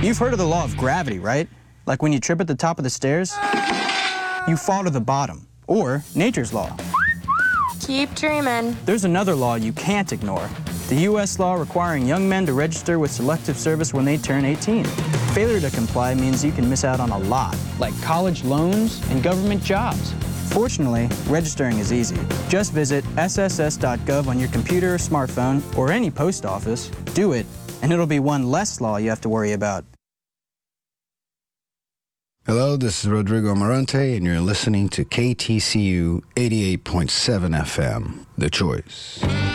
You've heard of the law of gravity, right? Like when you trip at the top of the stairs, you fall to the bottom. Or nature's law. Keep dreaming. There's another law you can't ignore. The U.S. law requiring young men to register with Selective Service when they turn 18. Failure to comply means you can miss out on a lot, like college loans and government jobs. Fortunately, registering is easy. Just visit sss.gov on your computer or smartphone, or any post office. Do it, and it'll be one less law you have to worry about. Hello, this is Rodrigo Amarante, and you're listening to KTCU 88.7 FM, The Choice.